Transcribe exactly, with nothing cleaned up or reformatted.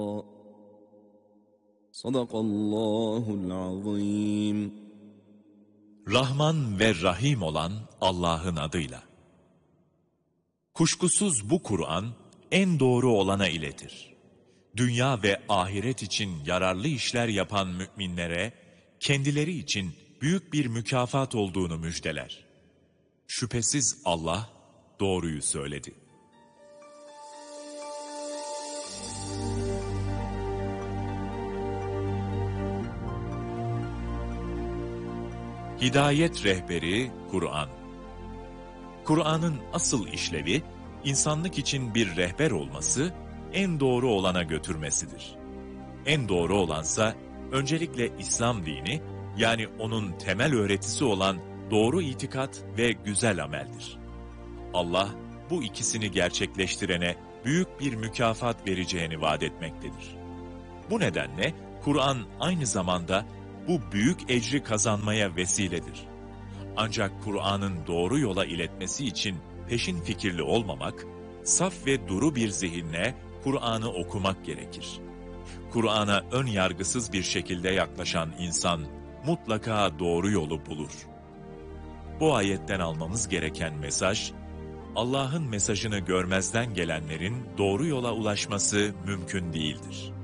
Sadakallahul azim. Rahman ve Rahim olan Allah'ın adıyla. Kuşkusuz bu Kur'an en doğru olana iletir. Dünya ve ahiret için yararlı işler yapan müminlere kendileri için büyük bir mükafat olduğunu müjdeler. Şüphesiz Allah doğruyu söyledi. Hidayet rehberi Kur'an. Kur'an'ın asıl işlevi, insanlık için bir rehber olması, en doğru olana götürmesidir. En doğru olansa, öncelikle İslam dini, yani onun temel öğretisi olan doğru itikat ve güzel ameldir. Allah, bu ikisini gerçekleştirene büyük bir mükafat vereceğini vaat etmektedir. Bu nedenle, Kur'an aynı zamanda, bu büyük ecri kazanmaya vesiledir. Ancak Kur'an'ın doğru yola iletmesi için peşin fikirli olmamak, saf ve duru bir zihinle Kur'an'ı okumak gerekir. Kur'an'a ön yargısız bir şekilde yaklaşan insan mutlaka doğru yolu bulur. Bu ayetten almamız gereken mesaj, Allah'ın mesajını görmezden gelenlerin doğru yola ulaşması mümkün değildir.